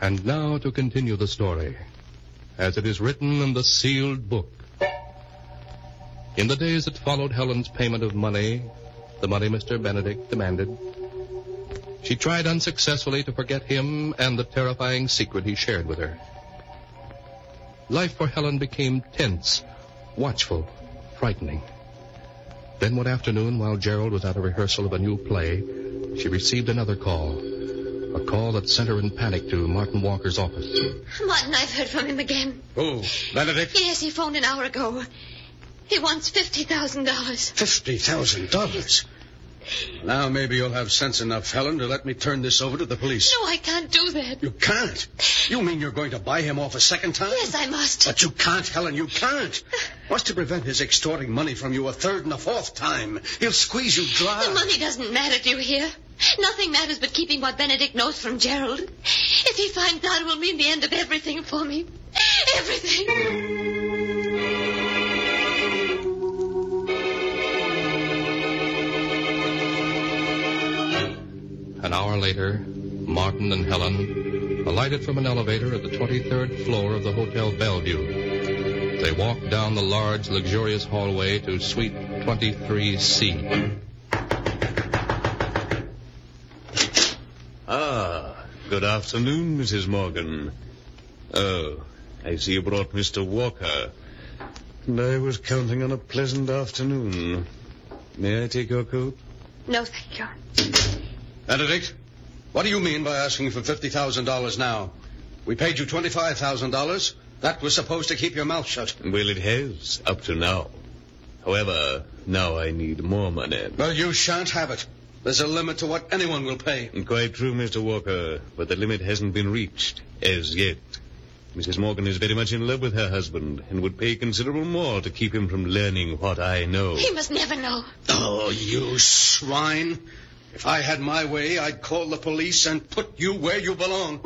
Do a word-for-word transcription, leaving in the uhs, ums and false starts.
And now to continue the story, as it is written in the sealed book. In the days that followed Helen's payment of money, the money Mister Benedict demanded, she tried unsuccessfully to forget him and the terrifying secret he shared with her. Life for Helen became tense, watchful, frightening. Then one afternoon, while Gerald was at a rehearsal of a new play, she received another call. A call that sent her in panic to Martin Walker's office. Martin, I've heard from him again. Who? Benedict? Yes, he phoned an hour ago. He wants fifty thousand dollars. Fifty thousand dollars? Now maybe you'll have sense enough, Helen, to let me turn this over to the police. No, I can't do that. You can't? You mean you're going to buy him off a second time? Yes, I must. But you can't, Helen, you can't. What's to prevent his extorting money from you a third and a fourth time? He'll squeeze you dry. The money doesn't matter, do you hear? Nothing matters but keeping what Benedict knows from Gerald. If he finds out, it will mean the end of everything for me. Everything. An hour later, Martin and Helen alighted from an elevator at the twenty-third floor of the Hotel Bellevue. They walked down the large, luxurious hallway to Suite twenty-three C. Ah, good afternoon, Missus Morgan. Oh, I see you brought Mister Walker. And I was counting on a pleasant afternoon. May I take your coat? No, thank you. Benedict, what do you mean by asking for fifty thousand dollars now? We paid you twenty-five thousand dollars. That was supposed to keep your mouth shut. Well, it has, up to now. However, now I need more money. Well, you shan't have it. There's a limit to what anyone will pay. Quite true, Mister Walker, but the limit hasn't been reached, as yet. Missus Morgan is very much in love with her husband and would pay considerable more to keep him from learning what I know. He must never know. Oh, you swine. If I had my way, I'd call the police and put you where you belong.